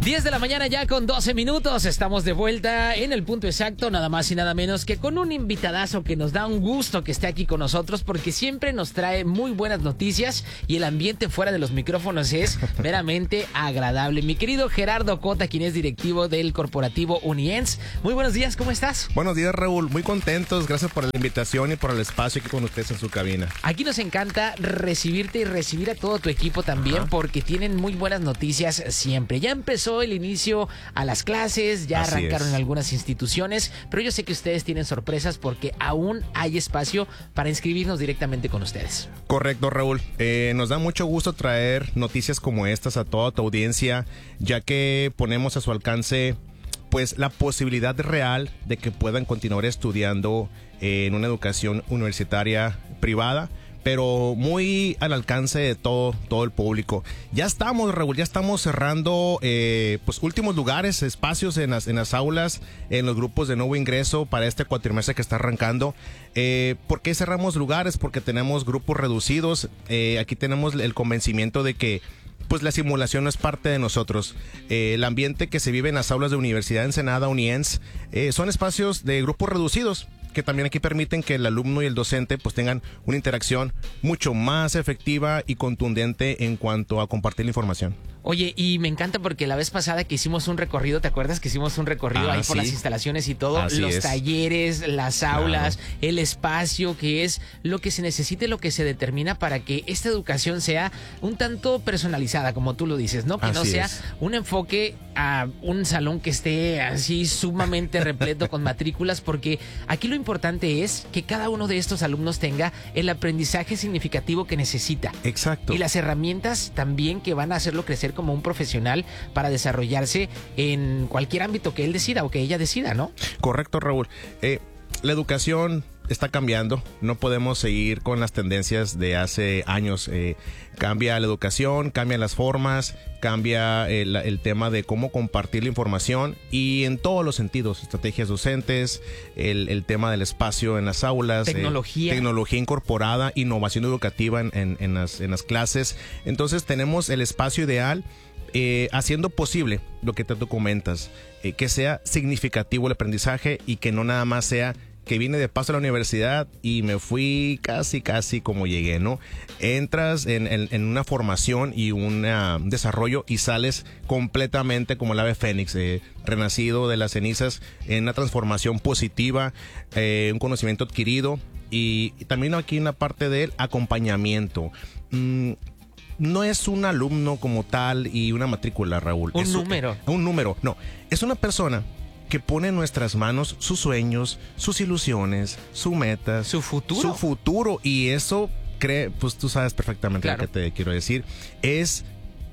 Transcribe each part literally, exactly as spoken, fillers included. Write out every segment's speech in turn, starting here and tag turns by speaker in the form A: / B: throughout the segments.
A: diez de la mañana ya con doce minutos. Estamos de vuelta en el punto exacto, nada más y nada menos que con un invitadazo que nos da un gusto que esté aquí con nosotros porque siempre nos trae muy buenas noticias y el ambiente fuera de los micrófonos es meramente agradable. Mi querido Gerardo Cota, quien es directivo del corporativo Uniens. Muy buenos días, ¿cómo estás?
B: Buenos días, Raúl. Muy contentos. Gracias por la invitación y por el espacio aquí con ustedes en su cabina.
A: Aquí nos encanta recibirte y recibir a todo tu equipo también. Ajá. Porque tienen muy buenas noticias siempre. Ya empezó el inicio a las clases, ya Así arrancaron es. en algunas instituciones, pero yo sé que ustedes tienen sorpresas porque aún hay espacio para inscribirnos directamente con ustedes.
B: Correcto, Raúl. Eh, nos da mucho gusto traer noticias como estas a toda tu audiencia, ya que ponemos a su alcance pues la posibilidad real de que puedan continuar estudiando eh, en una educación universitaria privada, pero muy al alcance de todo, todo el público. Ya estamos, Raúl, ya estamos cerrando eh, pues últimos lugares, espacios en las, en las aulas, en los grupos de nuevo ingreso para este cuatrimestre que está arrancando. Eh, ¿Por qué cerramos lugares? Porque tenemos grupos reducidos. Eh, aquí tenemos el convencimiento de que pues la simulación no es parte de nosotros. Eh, el ambiente que se vive en las aulas de Universidad Ensenada, Uniens, eh, son espacios de grupos reducidos, que también aquí permiten que el alumno y el docente pues tengan una interacción mucho más efectiva y contundente en cuanto a compartir la información.
A: Oye, y me encanta porque la vez pasada que hicimos un recorrido, ¿te acuerdas que hicimos un recorrido ah, ahí por sí. las instalaciones y todo?
B: Así
A: los
B: es.
A: talleres, las aulas,
B: claro.
A: el espacio, que es lo que se necesite, lo que se determina para que esta educación sea un tanto personalizada, como tú lo dices, ¿no? Que
B: Así
A: no sea
B: es.
A: un enfoque a un salón que esté así sumamente repleto con matrículas, porque aquí lo importante es que cada uno de estos alumnos tenga el aprendizaje significativo que necesita.
B: Exacto.
A: Y las herramientas también que van a hacerlo crecer como un profesional para desarrollarse en cualquier ámbito que él decida o que ella decida, ¿no?
B: Correcto, Raúl. Eh, la educación está cambiando, no podemos seguir con las tendencias de hace años. Eh, cambia la educación, cambian las formas, cambia el, el tema de cómo compartir la información y en todos los sentidos, estrategias docentes, el, el tema del espacio en las aulas,
A: tecnología,
B: eh, tecnología incorporada, innovación educativa en, en, en, las, en las clases. Entonces tenemos el espacio ideal, Eh, haciendo posible lo que te tú comentas, eh, que sea significativo el aprendizaje y que no nada más sea que vine de paso a la universidad y me fui casi casi como llegué, ¿no? Entras en, en, en una formación y un uh, desarrollo y sales completamente como el ave fénix, eh, renacido de las cenizas, en una transformación positiva, eh, un conocimiento adquirido y, y también aquí una parte del acompañamiento. Mm, No es un alumno como tal y una matrícula, Raúl.
A: Un
B: es
A: número.
B: Un, un número, no. Es una persona que pone en nuestras manos sus sueños, sus ilusiones, su meta.
A: Su futuro.
B: Su futuro. Y eso, cree, pues tú sabes perfectamente claro. lo que te quiero decir. Es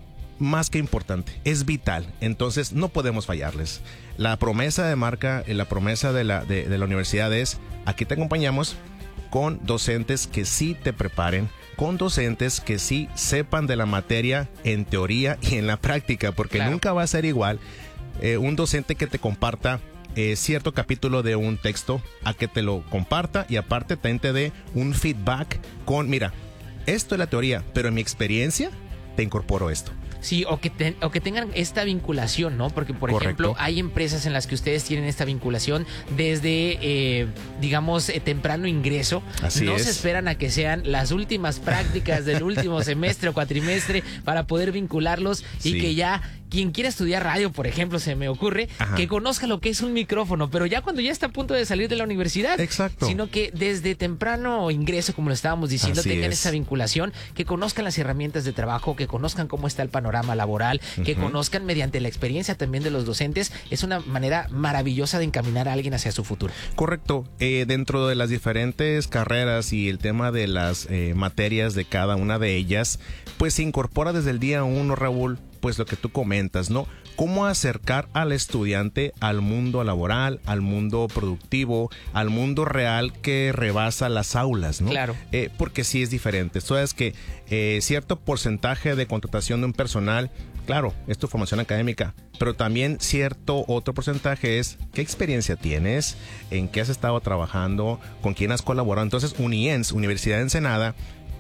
B: más que importante, es vital. Entonces no podemos fallarles. La promesa de marca, la promesa de la, de, de la universidad es, aquí te acompañamos con docentes que sí te preparen, con docentes que sí sepan de la materia en teoría y en la práctica, porque claro. nunca va a ser igual eh, un docente que te comparta eh, cierto capítulo de un texto a que te lo comparta y aparte te dé un feedback con, mira, esto es la teoría, pero en mi experiencia te incorporo esto.
A: Sí, o que, te, o que tengan esta vinculación, ¿no? Porque, por Correcto. ejemplo, hay empresas en las que ustedes tienen esta vinculación desde, eh, digamos, eh, temprano ingreso.
B: Así
A: no
B: es.
A: se esperan a que sean las últimas prácticas del último semestre o cuatrimestre para poder vincularlos y
B: sí.
A: que ya quien quiera estudiar radio, por ejemplo, se me ocurre, Ajá. que conozca lo que es un micrófono, pero ya cuando ya está a punto de salir de la universidad.
B: Exacto.
A: Sino que desde temprano ingreso, como lo estábamos diciendo,
B: Así
A: tengan
B: es.
A: esa vinculación, que conozcan las herramientas de trabajo, que conozcan cómo está el panorama laboral, uh-huh. que conozcan mediante la experiencia también de los docentes. Es una manera maravillosa de encaminar a alguien hacia su futuro.
B: Correcto. Eh, dentro de las diferentes carreras y el tema de las eh, materias de cada una de ellas, pues se incorpora desde el día uno, Raúl, pues lo que tú comentas, ¿no? Cómo acercar al estudiante al mundo laboral, al mundo productivo, al mundo real que rebasa las aulas, ¿no?
A: Claro.
B: Eh, porque sí es diferente. Esto es que eh, cierto porcentaje de contratación de un personal, claro, es tu formación académica, pero también cierto otro porcentaje es qué experiencia tienes, en qué has estado trabajando, con quién has colaborado. Entonces, Uniens, Universidad de Ensenada, pues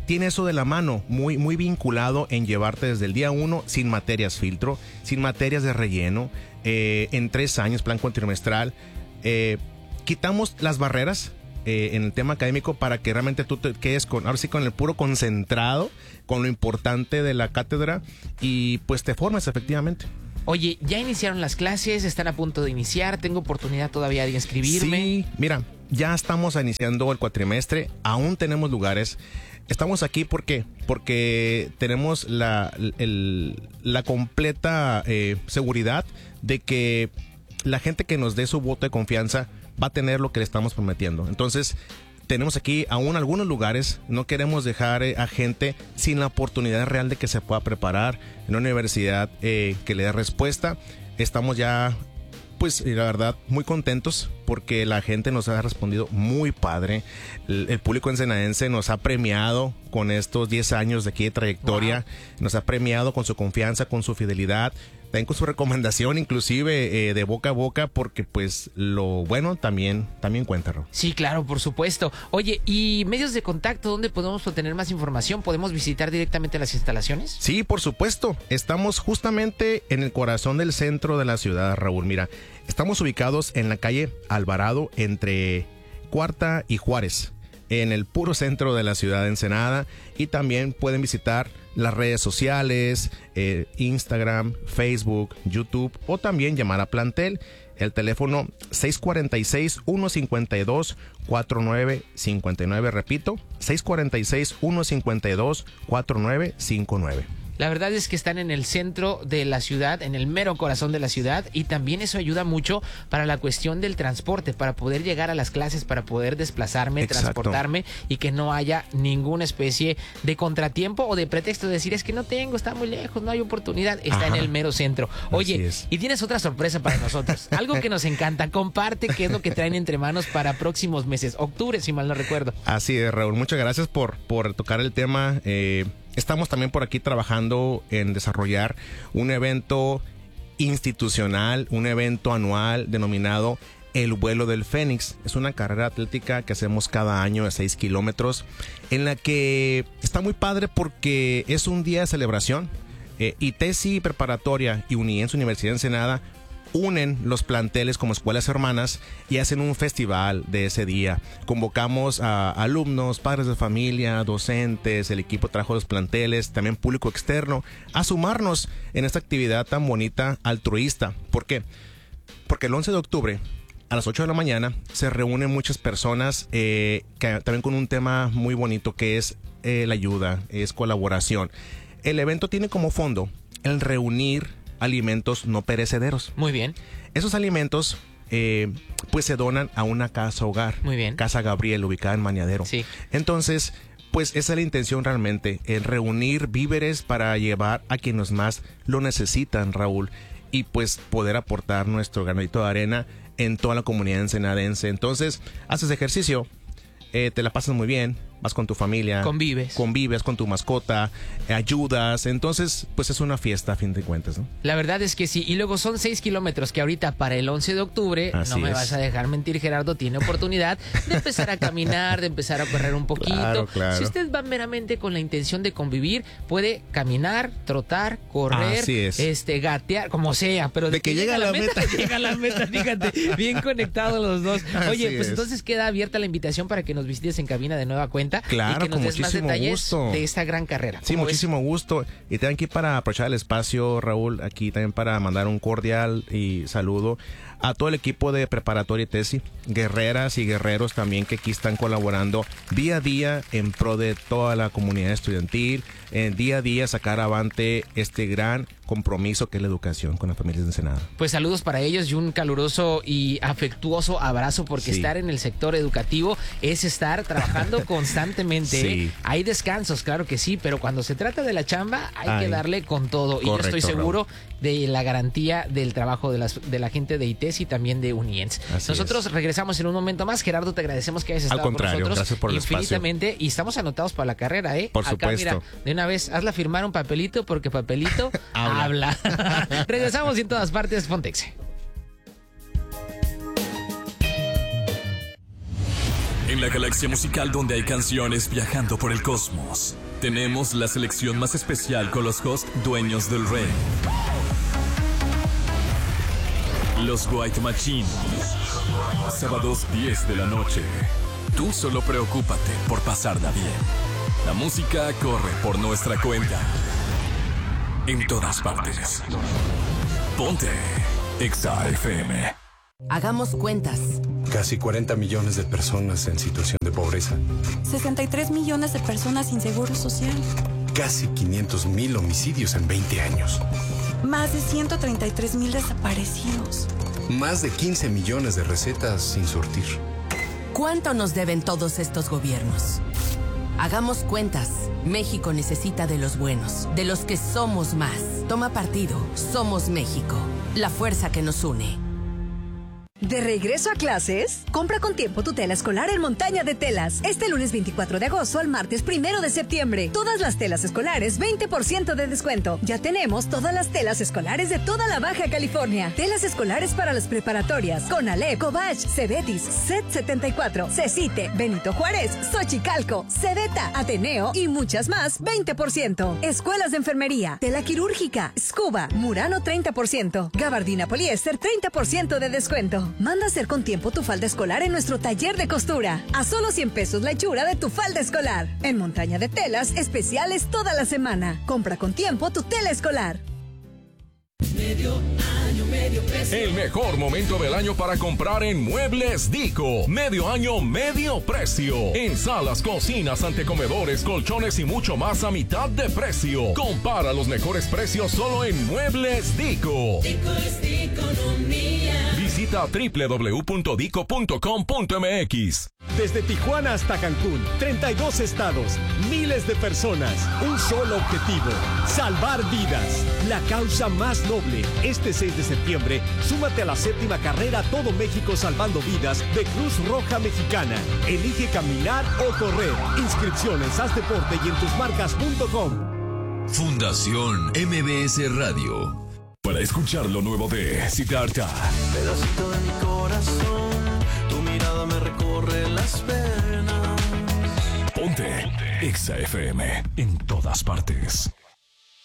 B: tiene eso de la mano, muy, muy vinculado en llevarte desde el día uno sin materias filtro, sin materias de relleno, eh, en tres años, plan cuatrimestral. Eh, quitamos las barreras eh, en el tema académico para que realmente tú te quedes con, ahora sí, con el puro concentrado, con lo importante de la cátedra y pues te formas efectivamente.
A: Oye, ya iniciaron las clases, están a punto de iniciar, tengo oportunidad todavía de inscribirme.
B: Sí, mira, ya estamos iniciando el cuatrimestre, aún tenemos lugares. Estamos aquí ¿por qué? Porque tenemos la, el, la completa eh, seguridad de que la gente que nos dé su voto de confianza va a tener lo que le estamos prometiendo. Entonces, tenemos aquí aún algunos lugares, no queremos dejar eh, a gente sin la oportunidad real de que se pueda preparar en una universidad eh, que le dé respuesta. Estamos ya, pues la verdad, muy contentos porque la gente nos ha respondido muy padre. El, el público ensenadense nos ha premiado con estos diez años de aquí de trayectoria. Wow. Nos ha premiado con su confianza, con su fidelidad, también con su recomendación, inclusive eh, de boca a boca, porque pues lo bueno también, también cuenta, Ro.
A: Sí, claro, por supuesto. Oye, ¿y medios de contacto dónde podemos obtener más información? ¿Podemos visitar directamente las instalaciones?
B: Sí, por supuesto. Estamos justamente en el corazón del centro de la ciudad, Raúl. Mira, estamos ubicados en la calle Alvarado entre Cuarta y Juárez, en el puro centro de la ciudad de Ensenada, y también pueden visitar las redes sociales, eh, Instagram, Facebook, YouTube, o también llamar a plantel. El teléfono seis cuatro seis, uno cinco dos, cuatro nueve cinco nueve, repito, seis cuatro seis, uno cinco dos, cuatro nueve cinco nueve.
A: La verdad es que están en el centro de la ciudad, en el mero corazón de la ciudad, y también eso ayuda mucho para la cuestión del transporte, para poder llegar a las clases, para poder desplazarme, Exacto. transportarme y que no haya ninguna especie de contratiempo o de pretexto de decir es que no tengo, está muy lejos, no hay oportunidad. Está Ajá. en el mero centro. Oye, y tienes otra sorpresa para nosotros, algo que nos encanta. Comparte qué es lo que traen entre manos para próximos meses, octubre, si mal no recuerdo.
B: Así es, Raúl. Muchas gracias por, por tocar el tema. Eh... Estamos también por aquí trabajando en desarrollar un evento institucional, un evento anual denominado El Vuelo del Fénix. Es una carrera atlética que hacemos cada año de seis kilómetros, en la que está muy padre porque es un día de celebración. Eh, ITESI Preparatoria y UNIENS, Universidad de Ensenada, unen los planteles como escuelas hermanas y hacen un festival de ese día. Convocamos a alumnos, padres de familia, docentes, el equipo trajo los planteles, también público externo, a sumarnos en esta actividad tan bonita, altruista. ¿Por qué? Porque el once de octubre, a las ocho de la mañana, se reúnen muchas personas eh, que, también con un tema muy bonito que es eh, la ayuda, es colaboración. El evento tiene como fondo el reunir alimentos no perecederos.
A: Muy bien.
B: Esos alimentos eh, pues se donan a una casa hogar.
A: Muy bien.
B: Casa Gabriel, ubicada en Mañadero.
A: Sí.
B: Entonces, pues esa es la intención realmente, el reunir víveres para llevar a quienes más lo necesitan, Raúl, y pues poder aportar nuestro granito de arena en toda la comunidad ensenadense. Entonces, haces ejercicio, eh, te la pasas muy bien, vas con tu familia,
A: convives,
B: convives con tu mascota, eh, ayudas, entonces pues es una fiesta a fin de cuentas, ¿no?
A: La verdad es que sí, y luego son seis kilómetros que ahorita para el once de octubre,
B: Así
A: no me
B: es.
A: vas a dejar mentir, Gerardo, tiene oportunidad de empezar a caminar, de empezar a correr un poquito.
B: Claro, claro.
A: Si usted va meramente con la intención de convivir, puede caminar, trotar, correr,
B: Así es.
A: este, gatear, como sea, pero de,
B: de que, que llega a la meta, meta.
A: llega a la meta, fíjate, bien conectados los dos. Oye,
B: Así
A: pues
B: es.
A: Entonces queda abierta la invitación para que nos visites en cabina de nueva cuenta.
B: Claro,
A: y que nos
B: con
A: des más
B: muchísimo
A: detalles
B: gusto.
A: de esta gran carrera.
B: Sí, muchísimo ves? gusto. Y también aquí para aprovechar el espacio, Raúl, aquí también para mandar un cordial y saludo a todo el equipo de Preparatoria ITESI, guerreras y guerreros también que aquí están colaborando día a día en pro de toda la comunidad estudiantil, en día a día sacar avante este gran compromiso que es la educación con las familias de Ensenada.
A: Pues saludos para ellos y un caluroso y afectuoso abrazo, porque sí. estar en el sector educativo es estar trabajando constantemente.
B: Sí.
A: ¿eh? Hay descansos, claro que sí, pero cuando se trata de la chamba hay Ay. que darle con todo. Correcto, y yo estoy seguro Raúl. de la garantía del trabajo de, las, de la gente de ITESI y también de UNIENS.
B: Así
A: Nosotros
B: es.
A: regresamos en un momento más. Gerardo, te agradecemos que hayas estado
B: Al contrario,
A: con nosotros
B: gracias por el
A: infinitamente
B: espacio.
A: Y estamos anotados para la carrera, ¿eh?
B: Por
A: Acá,
B: supuesto.
A: Mira, de una vez, hazla firmar un papelito porque papelito habla. habla. Regresamos y en todas partes, Fontexe.
C: En la galaxia musical donde hay canciones viajando por el cosmos, Tenemos la selección más especial con los hosts dueños del ring. Los White Machine. Sábados diez de la noche. Tú solo preocúpate por pasarla bien. La música corre por nuestra cuenta. En todas partes. Ponte Exa F M.
D: Hagamos cuentas.
E: Casi cuarenta millones de personas en situación de pobreza.
F: sesenta y tres millones de personas sin seguro social.
E: Casi quinientos mil homicidios en veinte años.
F: Más de ciento treinta y tres mil desaparecidos.
E: Más de quince millones de recetas sin surtir.
D: ¿Cuánto nos deben todos estos gobiernos? Hagamos cuentas. México necesita de los buenos, de los que somos más. Toma partido. Somos México. La fuerza que nos une.
G: ¿De regreso a clases? Compra con tiempo tu tela escolar en Montaña de Telas. Este lunes veinticuatro de agosto al martes primero de septiembre. Todas las telas escolares, veinte por ciento de descuento. Ya tenemos todas las telas escolares de toda la Baja California. Telas escolares para las preparatorias. Conalep, Cobach, Cebetis, C E T setenta y cuatro, CECITE, Benito Juárez, Xochicalco, Cedeta, Ateneo y muchas más, veinte por ciento. Escuelas de enfermería, tela quirúrgica, Scuba, Murano treinta por ciento. Gabardina poliéster treinta por ciento de descuento. Manda a hacer con tiempo tu falda escolar en nuestro taller de costura. A solo cien pesos la hechura de tu falda escolar. En Montaña de Telas, especiales toda la semana. Compra con tiempo tu tela escolar.
H: Medio año, medio precio. El mejor momento del año para comprar en Muebles Dico. Medio año, medio precio. En salas, cocinas, antecomedores, colchones y mucho más a mitad de precio. Compara los mejores precios solo en Muebles Dico. Dico es economía. Visita doble u doble u doble u punto dico punto com punto m x.
I: Desde Tijuana hasta Cancún, treinta y dos estados, miles de personas, un solo objetivo, salvar vidas. La causa más noble. Este seis de septiembre, súmate a la séptima carrera Todo México Salvando Vidas de Cruz Roja Mexicana. Elige caminar o correr. Inscripciones, haz deporte y en tus marcas punto com.
J: Fundación M B S Radio.
H: Para escuchar lo nuevo de Siddhartha.
K: Pedacito de mi corazón, tu mirada me recorre las venas.
H: Ponte Exa F M en todas partes.